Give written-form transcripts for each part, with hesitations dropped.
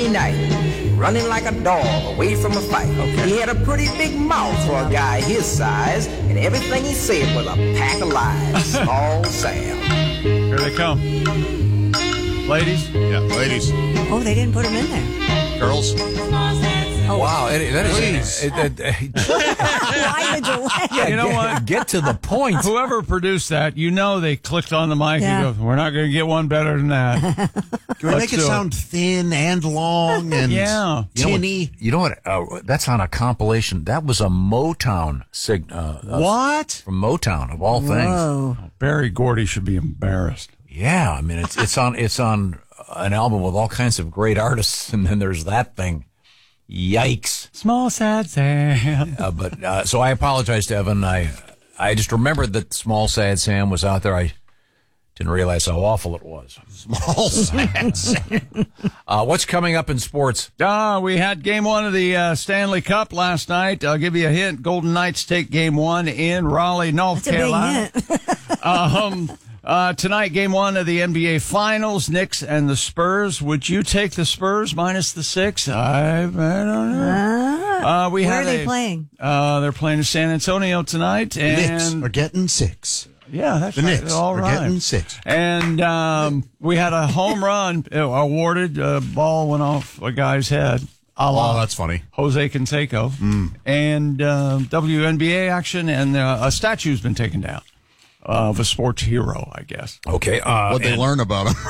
rainy night, running like a dog away from a fight. He had a pretty big mouth for a guy his size, and everything he said was a pack of lies. Small Sam. Here they come. Ladies? Yeah, ladies. Oh, they didn't put them in there. Girls. Oh. Wow, that is... Why the delay? Yeah, you know what? Get to the point. Whoever produced that, they clicked on the mic Yeah. and go, we're not going to get one better than that. Can we make it sound thin and long and Yeah. tinny? You know what? That's on a compilation. That was a Motown What? from Motown of all things. Whoa. Barry Gordy should be embarrassed. Yeah, I mean it's on an album with all kinds of great artists, and then there's that thing. Yikes! Small sad Sam. So I apologize to Evan. I just remembered that Small Sad Sam was out there. I didn't realize how awful it was. Small sad. What's coming up in sports? We had game one of the Stanley Cup last night. I'll give you a hint. Golden Knights take game one in Raleigh, North That's Carolina. a big hint. Tonight, game one of the NBA Finals, Knicks and the Spurs. Would you take the Spurs minus the 6? I don't know. Where are they playing? They're playing in San Antonio tonight. Knicks And are getting 6. yeah, that's The right. Knicks All are right. getting 6. And we had a home run awarded. A ball went off a guy's head. Oh, that's funny. Jose Canseco. And WNBA action, and a statue's been taken down of a sports hero, I guess. Okay. What'd they learn about him?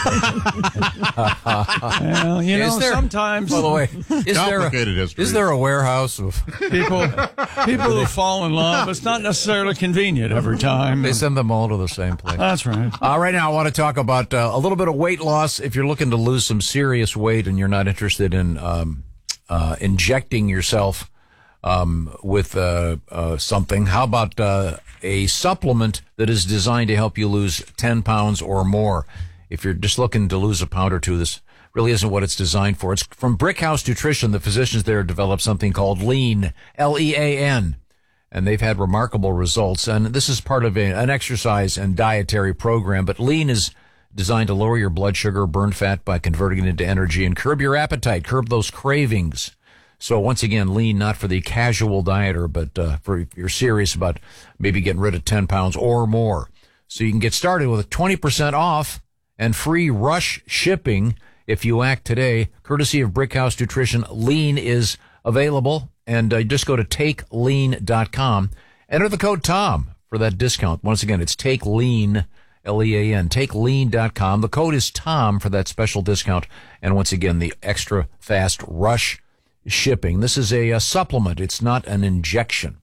Well, sometimes By the way, Complicated history. is there a warehouse of? people who fall in love, it's not necessarily convenient every time. They send them all to the same place. That's right. Right now, I want to talk about a little bit of weight loss. If you're looking to lose some serious weight and you're not interested in injecting yourself with something, how about a supplement that is designed to help you lose 10 pounds or more? If you're just looking to lose a pound or two, this really isn't what it's designed for. It's from Brickhouse Nutrition. The physicians there developed something called Lean, L-E-A-N, and they've had remarkable results. And this is part of an exercise and dietary program, but Lean is designed to lower your blood sugar, burn fat by converting it into energy, and curb your appetite, curb those cravings. So once again, Lean, not for the casual dieter, but for if you're serious about maybe getting rid of 10 pounds or more. So you can get started with 20% off and free rush shipping if you act today. Courtesy of Brickhouse Nutrition, Lean is available. And just go to TakeLean.com. Enter the code TOM for that discount. Once again, it's TakeLean, L-E-A-N, TakeLean.com. The code is TOM for that special discount. And once again, the extra fast rush shipping. This is a supplement. It's not an injection.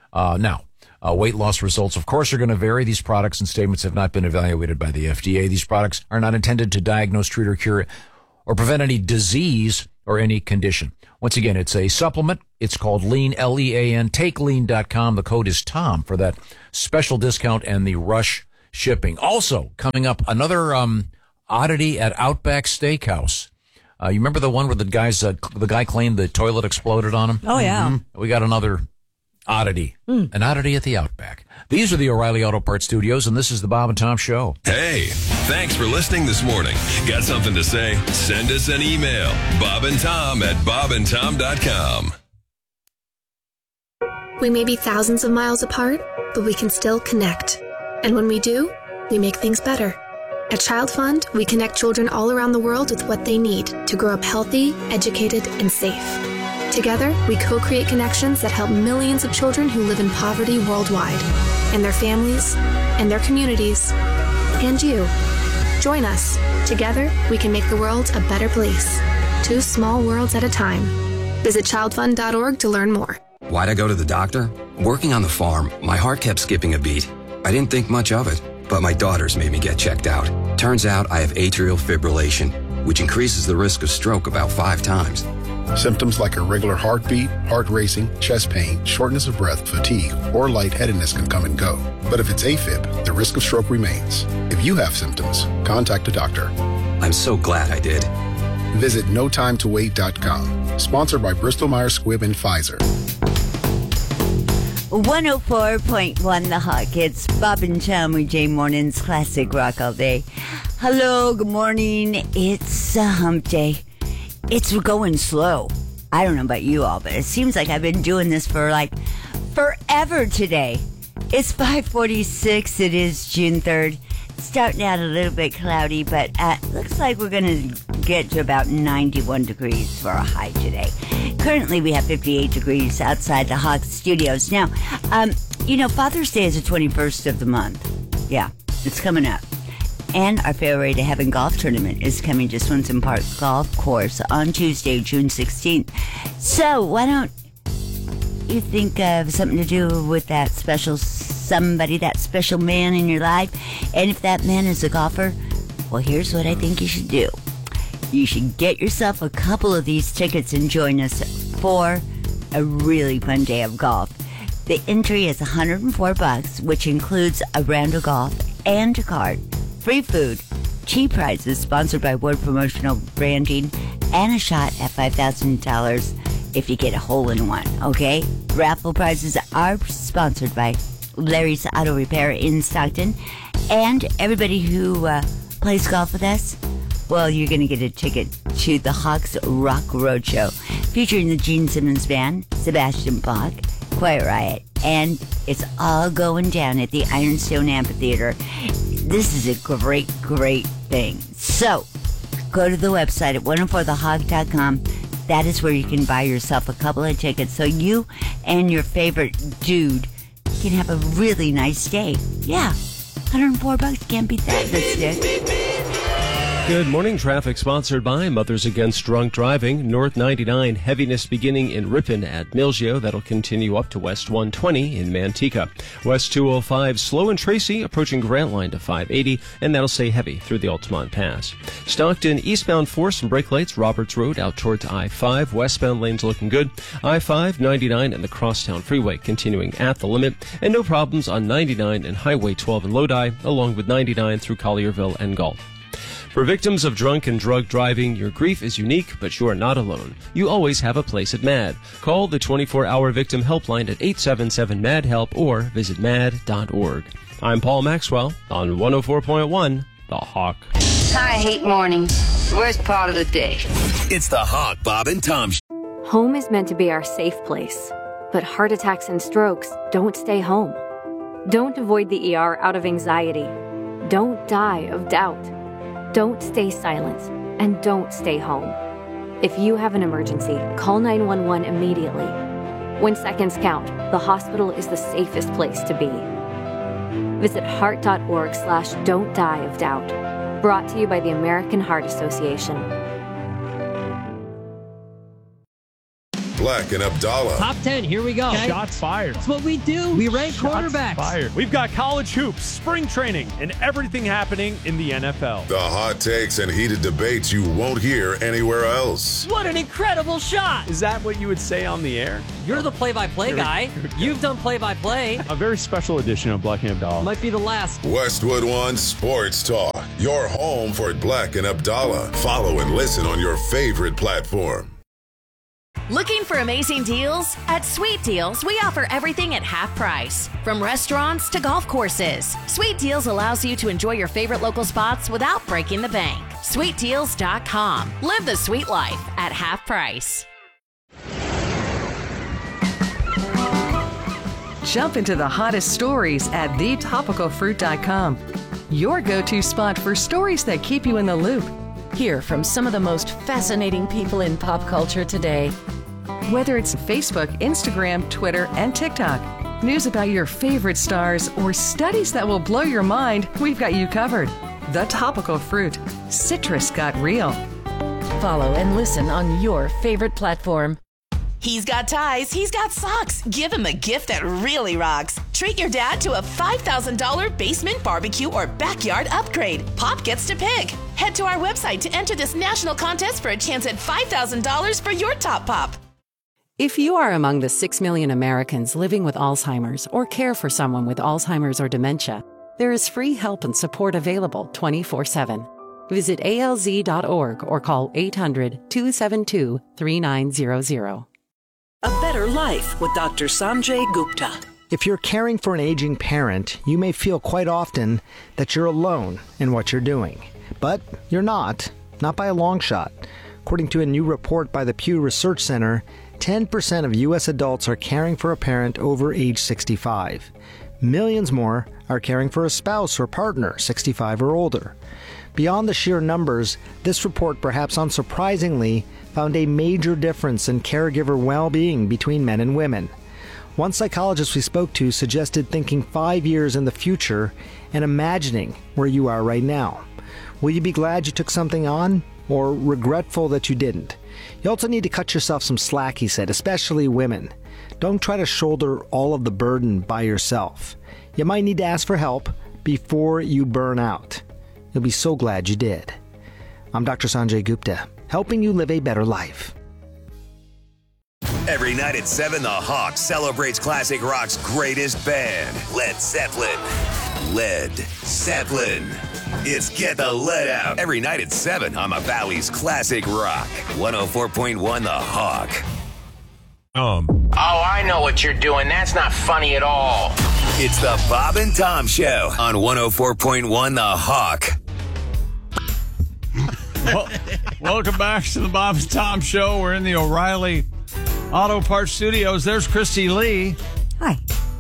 Weight loss results, of course, are going to vary. These products and statements have not been evaluated by the FDA. These products are not intended to diagnose, treat, or cure, or prevent any disease or any condition. Once again, it's a supplement. It's called Lean, L-E-A-N, TakeLean.com. The code is TOM for that special discount and the rush shipping. Also, coming up, another oddity at Outback Steakhouse. You remember the one where the guy claimed the toilet exploded on him? Oh, yeah. Mm-hmm. We got another oddity. An oddity at the Outback. These are the O'Reilly Auto Parts Studios, and this is the Bob and Tom Show. Hey, thanks for listening this morning. Got something to say? Send us an email. bobandtom@bobandtom.com. We may be thousands of miles apart, but we can still connect. And when we do, we make things better. At Child Fund, we connect children all around the world with what they need to grow up healthy, educated, and safe. Together, we co-create connections that help millions of children who live in poverty worldwide, and their families, and their communities, and you. Join us. Together, we can make the world a better place. 2 small worlds at a time. Visit childfund.org to learn more. Why'd I go to the doctor? Working on the farm, my heart kept skipping a beat. I didn't think much of it, but my daughters made me get checked out. Turns out I have atrial fibrillation, which increases the risk of stroke about 5 times. Symptoms like irregular heartbeat, heart racing, chest pain, shortness of breath, fatigue, or lightheadedness can come and go. But if it's AFib, the risk of stroke remains. If you have symptoms, contact a doctor. I'm so glad I did. Visit NoTimeToWait.com. Sponsored by Bristol-Myers Squibb and Pfizer. 104.1 The Hawk. It's Bob and Tom with Jay Morning's Classic Rock All Day. Hello, good morning. It's a hump day. it's going slow. I don't know about you all, but it seems like I've been doing this for like forever today. It's 5:46. It is June 3rd. Starting out a little bit cloudy, but looks like we're going to get to about 91 degrees for a high today. Currently, we have 58 degrees outside the Hawk Studios. Now, Father's Day is the 21st of the month. Yeah, it's coming up. And our Fairway to Heaven golf tournament is coming to Swenson Park Golf Course on Tuesday, June 16th. So why don't you think of something to do with that special somebody, that special man in your life? And if that man is a golfer, well, here's what I think you should do. You should get yourself a couple of these tickets and join us for a really fun day of golf. The entry is $104, which includes a round of golf and a card, free food, cheap prizes sponsored by Ward Promotional Branding, and a shot at $5,000 if you get a hole-in-one, okay? Raffle prizes are sponsored by Larry's Auto Repair in Stockton. And everybody who plays golf with us, well, you're going to get a ticket to the Hawks Rock Roadshow, featuring the Gene Simmons Band, Sebastian Bach, Quiet Riot, and it's all going down at the Ironstone Amphitheater. This is a great, great thing. So, go to the website at 104thehawk.com. That is where you can buy yourself a couple of tickets so you and your favorite dude can have a really nice day. Yeah, $104, can't beat that, good stick. Good morning. Traffic sponsored by Mothers Against Drunk Driving. North 99, heaviness beginning in Ripon at Milgio. That'll continue up to West 120 in Manteca. West 205, slow in Tracy, approaching Grant Line to 580, and that'll stay heavy through the Altamont Pass. Stockton, eastbound 4, some brake lights. Roberts Road out towards I-5. Westbound lanes looking good. I-5, 99, and the Crosstown Freeway continuing at the limit. And no problems on 99 and Highway 12 in Lodi, along with 99 through Collierville and Gulf. For victims of drunk and drug driving, your grief is unique, but you are not alone. You always have a place at MAD. Call the 24-hour victim helpline at 877-MAD-HELP or visit mad.org. I'm Paul Maxwell on 104.1 The Hawk. I hate mornings. Worst part of the day. It's The Hawk, Bob and Tom. Home is meant to be our safe place, but heart attacks and strokes don't stay home. Don't avoid the ER out of anxiety. Don't die of doubt. Don't stay silent, and don't stay home. If you have an emergency, call 911 immediately. When seconds count, the hospital is the safest place to be. Visit heart.org/don't die of doubt. Brought to you by the American Heart Association. Black and Abdallah. Top 10, here we go. Okay. Shots fired. That's what we do. We rank quarterbacks. Fired. We've got college hoops, spring training, and everything happening in the NFL. The hot takes and heated debates you won't hear anywhere else. What an incredible shot. Is that what you would say on the air? You're the play-by-play guy. You've done play-by-play. A very special edition of Black and Abdallah. Might be the last. Westwood One Sports Talk. Your home for Black and Abdallah. Follow and listen on your favorite platform. Looking for amazing deals? At Sweet Deals, we offer everything at half price. From restaurants to golf courses, Sweet Deals allows you to enjoy your favorite local spots without breaking the bank. SweetDeals.com. Live the sweet life at half price. Jump into the hottest stories at thetopicalfruit.com. Your go-to spot for stories that keep you in the loop. Hear from some of the most fascinating people in pop culture today. Whether it's Facebook, Instagram, Twitter, and TikTok, news about your favorite stars, or studies that will blow your mind, we've got you covered. The Topical Fruit. Citrus got real. Follow and listen on your favorite platform. He's got ties, he's got socks. Give him a gift that really rocks. Treat your dad to a $5,000 basement barbecue or backyard upgrade. Pop gets to pick. Head to our website to enter this national contest for a chance at $5,000 for your top pop. If you are among the 6 million Americans living with Alzheimer's or care for someone with Alzheimer's or dementia, there is free help and support available 24/7. Visit alz.org or call 800-272-3900. A Better Life with Dr. Sanjay Gupta. If you're caring for an aging parent, you may feel quite often that you're alone in what you're doing. But you're not by a long shot. According to a new report by the Pew Research Center, 10% of U.S. adults are caring for a parent over age 65. Millions more are caring for a spouse or partner 65 or older. Beyond the sheer numbers, this report, perhaps unsurprisingly, found a major difference in caregiver well-being between men and women. One psychologist we spoke to suggested thinking 5 years in the future and imagining where you are right now. Will you be glad you took something on, or regretful that you didn't? You also need to cut yourself some slack, he said, especially women. Don't try to shoulder all of the burden by yourself. You might need to ask for help before you burn out. You'll be so glad you did. I'm Dr. Sanjay Gupta, helping you live a better life. Every night at 7, the Hawk celebrates classic rock's greatest band, Led Zeppelin. Led Zeppelin. It's Get the Lead Out. Every night at 7 on the Valley's Classic Rock. 104.1 The Hawk. Oh, I know what you're doing. That's not funny at all. It's the Bob and Tom Show on 104.1 The Hawk. Well, welcome back to the Bob and Tom Show. We're in the O'Reilly Auto Parts Studios. There's Christy Lee. Hi.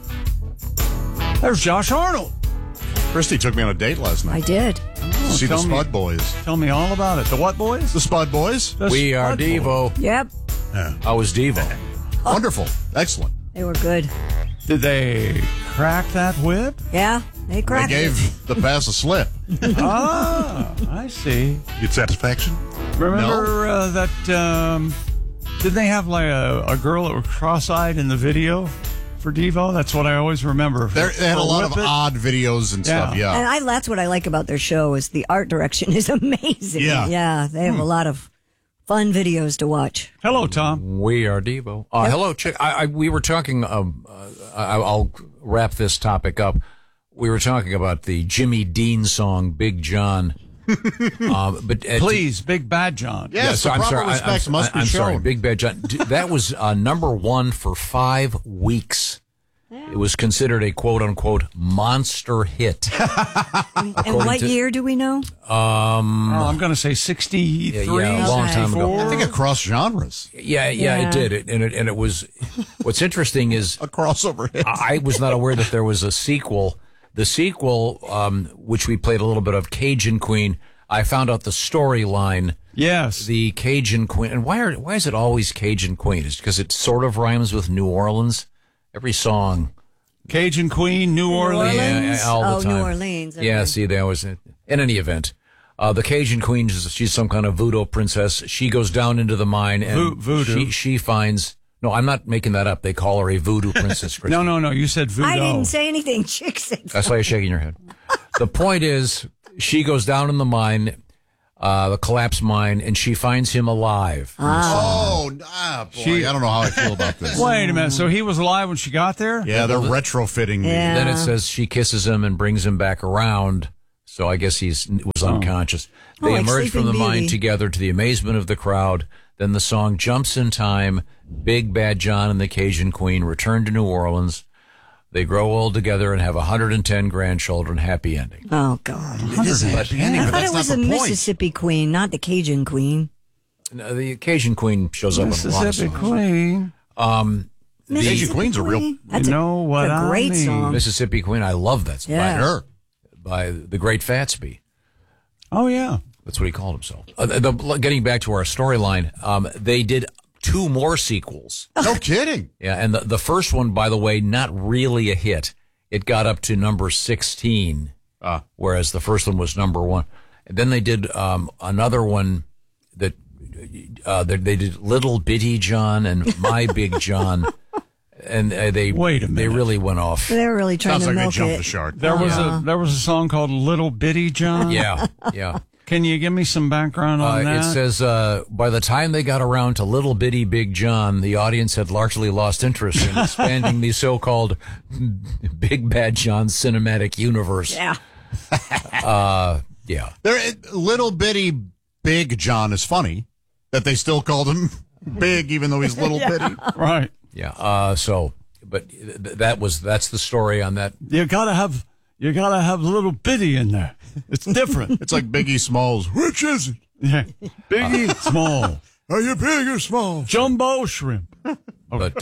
There's Josh Arnold. Christy took me on a date last night. I did. See the Spud Boys. Tell me all about it. The what boys? The Spud Boys. We are Devo. Yep. Yeah. I was Devo. Wonderful. Excellent. They were good. Did they crack that whip? Yeah, they cracked They gave the pass a slip. Ah, I see. Get satisfaction? Remember that, didn't they have like a girl that was cross-eyed in the video for Devo? That's what I always remember. They had a lot of odd videos and stuff, yeah. And that's what I like about their show is the art direction is amazing. Yeah. Yeah, they have a lot of fun videos to watch. Hello, Tom. We are Devo. Hello, Chick. We were talking, I'll wrap this topic up. We were talking about the Jimmy Dean song, Big John. But Please, Big Bad John. Yes, so the proper respect must be I'm shown. sorry, Big Bad John. That was number one for 5 weeks. Yeah. It was considered a quote-unquote monster hit. And what year do we know? I'm going to say 63. Yeah, a long time ago. I think across genres. Yeah, it did. And it was. What's interesting is a crossover hit. I was not aware that there was a sequel. The sequel, which we played a little bit of, Cajun Queen. I found out the storyline. Yes, the Cajun Queen. And why is it always Cajun Queen? Is it because it sort of rhymes with New Orleans? Every song. Cajun Queen, New Orleans. Yeah, all the time. New Orleans. Okay. Yeah, see, that was it. In any event, the Cajun Queen, she's some kind of voodoo princess. She goes down into the mine and voodoo. She finds... No, I'm not making that up. They call her a voodoo princess. No. You said voodoo. I didn't say anything. Chick said That's why you're shaking your head. The point is, she goes down in the mine, the collapsed mine, and she finds him alive. Boy, I don't know how I feel about this. Wait a minute. So he was alive when she got there? Yeah, they're retrofitting me. Yeah. Then it says she kisses him and brings him back around. So I guess he was unconscious. They like emerge from the Sleeping mine Beauty. together to the amazement of the crowd. Then the song jumps in time. Big Bad John and the Cajun Queen return to New Orleans. They grow old together and have 110 grandchildren. Happy ending. Oh, God. It is a happy ending, I but thought that's it not was the a point. Mississippi Queen, not the Cajun Queen. No, the Cajun Queen shows up in a lot of Mississippi songs. Queen. The Cajun Queen's a real... That's You know what a great I mean. song. Mississippi Queen. I love that song. Yeah. By the Great Fatsby. Oh, yeah. That's what he called himself. Getting back to our storyline, they did 2 more sequels. No kidding. Yeah, and the first one, by the way, not really a hit. It got up to number 16, whereas the first one was number 1. And then they did another one that they did Little Bitty John and My Big John. And they really went off. They were really trying Sounds to like they milk jumped it. the shark. There was a song called Little Bitty John. Yeah. Can you give me some background on that? It says, by the time they got around to Little Bitty Big John, the audience had largely lost interest in expanding the so-called Big Bad John cinematic universe. Yeah. Yeah. Little Bitty Big John is funny that they still called him big even though he's little bitty. Right. Yeah. But that's the story on that. You gotta have Little Bitty in there. It's different. It's like Biggie Smalls. Which is it? Yeah. Big, small. Are you big or small? Jumbo shrimp. But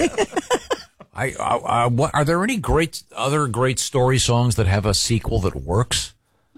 are there any other great story songs that have a sequel that works?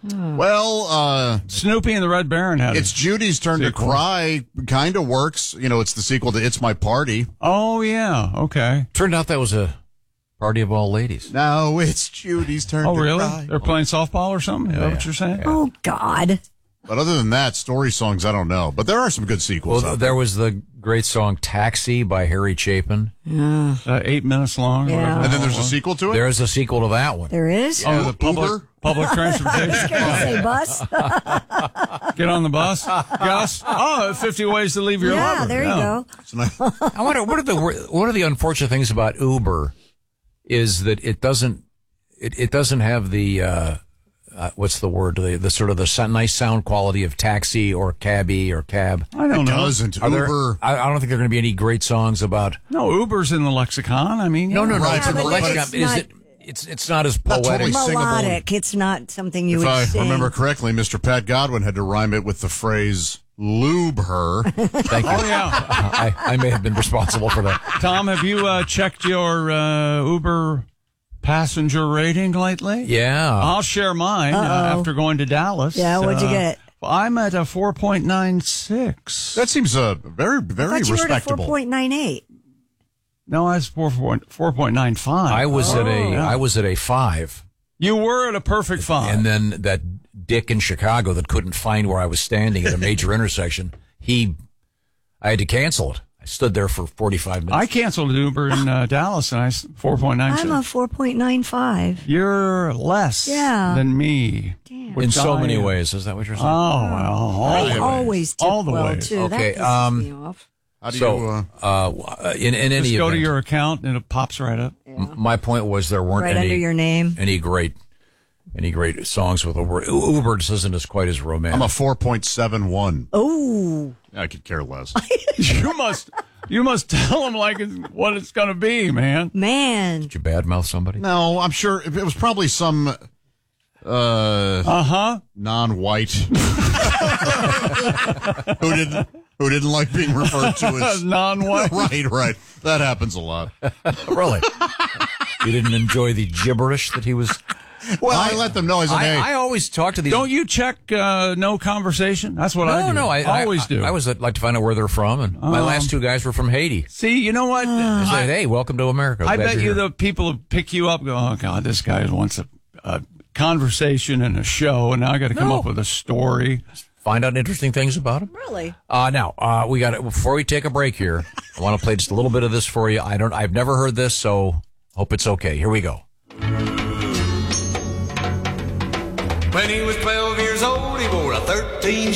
Well, Snoopy and the Red Baron had It's Judy's Turn to Cry. Kind of works. You know, it's the sequel to It's My Party. Oh, yeah. Okay. Turned out that was a party of all ladies. No, it's Judy's Turn to really? Cry. They're playing softball or something? Is that what you're saying? Oh, God. But other than that, story songs, I don't know. But there are some good sequels. Well, there was the great song Taxi by Harry Chapin. Yeah. 8 minutes long. Yeah. And then there's a sequel to it? There is a sequel to that one. There is? Oh, the public transportation. I was going to say bus. Get on the bus, Gus. Oh, 50 ways to leave your lover. Yeah, there you go. I wonder what are the unfortunate things about Uber is that it doesn't have the what's the word, the sort of the nice sound quality of taxi or cabbie or cab. I don't know. It doesn't. Uber. I don't think there are going to be any great songs about. No, Uber's in the lexicon. I mean, No, Right, it's in the but lexicon. It's not as Not poetic. totally singable. Melodic. It's not something you If would I sing. remember correctly, Mr. Pat Godwin had to rhyme it with the phrase "lube her." Thank you. Oh, yeah. I may have been responsible for that. Tom, have you checked your Uber passenger rating lately? Yeah. I'll share mine after going to Dallas. Yeah, what'd you get? I'm at a 4.96. That seems very, very respectable. You were at 4.98. No, I was 4.95. I was at a 5. You were at a perfect 5. And then that dick in Chicago that couldn't find where I was standing at a major intersection, I had to cancel it. I stood there for 45 minutes. I canceled an Uber in Dallas, and 4.96. I'm a 4.95. You're less than me. Damn. In so many ways. Is that what you're saying? Oh, well. I always tip all the well, ways. too. Okay, That pisses me off. How do you? In any Just go event, to your account, and it pops right up. my point was there weren't Right any under your name. any great songs with Uber. Uber just isn't quite as romantic. I'm a 4.71. Oh. I could care less. You must tell them like what it's going to be, man. Man. Did you badmouth somebody? No, I'm sure it was probably some non-white who didn't like being referred to as non-white. Right. That happens a lot. Really? You didn't enjoy the gibberish that he was. Well, I let them know. I always talk to these. Don't you check no conversation? That's what I do. No, I always do. I always like to find out where they're from, and my last two guys were from Haiti. See, you know what? I said, hey, welcome to America. I Glad bet you're you here. the people who pick you up go, oh, God, this guy wants a conversation and a show, and now I got to come up with a story. Find out interesting things about him. Really? Now, we got it. Before we take a break here, I want to play just a little bit of this for you. I've never heard this, so hope it's okay. Here we go. When he was 12 years old, he wore a 13